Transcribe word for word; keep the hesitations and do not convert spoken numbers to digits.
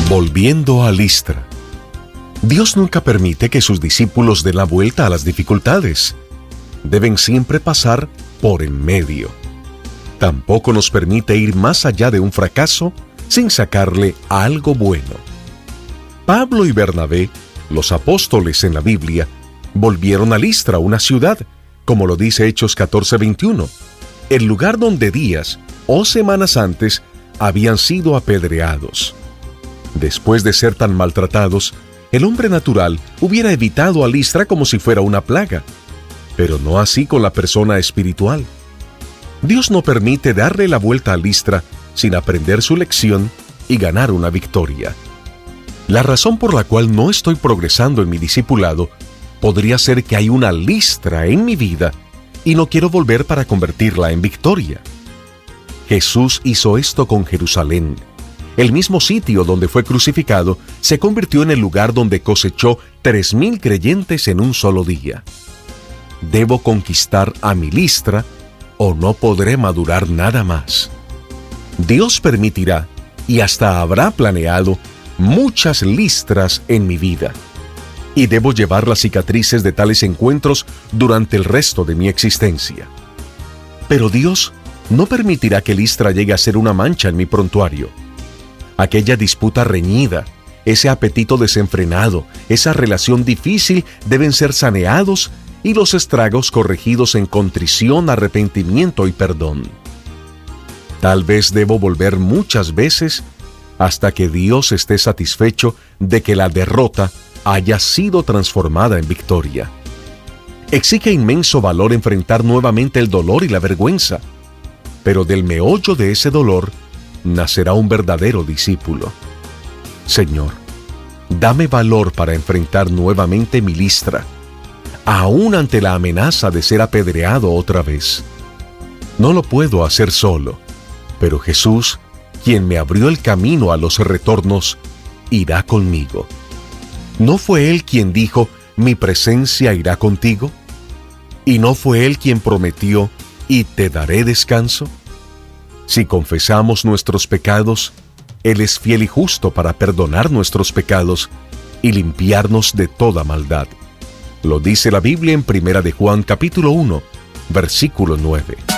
Volviendo a Listra. Dios nunca permite que sus discípulos den la vuelta a las dificultades. Deben siempre pasar por en medio. Tampoco nos permite ir más allá de un fracaso sin sacarle algo bueno. Pablo y Bernabé, los apóstoles en la Biblia, volvieron a Listra, una ciudad, como lo dice Hechos catorce veintiuno, el lugar donde días o semanas antes habían sido apedreados. Después de ser tan maltratados, el hombre natural hubiera evitado a Listra como si fuera una plaga, pero no así con la persona espiritual. Dios no permite darle la vuelta a Listra sin aprender su lección y ganar una victoria. La razón por la cual no estoy progresando en mi discipulado podría ser que hay una Listra en mi vida y no quiero volver para convertirla en victoria. Jesús hizo esto con Jerusalén. El mismo sitio donde fue crucificado se convirtió en el lugar donde cosechó tres mil creyentes en un solo día. Debo conquistar a mi Listra o no podré madurar nada más. Dios permitirá y hasta habrá planeado muchas Listras en mi vida, y debo llevar las cicatrices de tales encuentros durante el resto de mi existencia. Pero Dios no permitirá que Listra llegue a ser una mancha en mi prontuario. Aquella disputa reñida, ese apetito desenfrenado, esa relación difícil deben ser saneados y los estragos corregidos en contrición, arrepentimiento y perdón. Tal vez debo volver muchas veces hasta que Dios esté satisfecho de que la derrota haya sido transformada en victoria. Exige inmenso valor enfrentar nuevamente el dolor y la vergüenza, pero del meollo de ese dolor nacerá un verdadero discípulo. Señor, dame valor para enfrentar nuevamente mi Listra, aún ante la amenaza de ser apedreado otra vez. No lo puedo hacer solo, pero Jesús, quien me abrió el camino a los retornos, irá conmigo. ¿No fue Él quien dijo, mi presencia irá contigo? ¿Y no fue Él quien prometió, y te daré descanso? Si confesamos nuestros pecados, Él es fiel y justo para perdonar nuestros pecados y limpiarnos de toda maldad. Lo dice la Biblia en Primera de Juan capítulo uno, versículo nueve.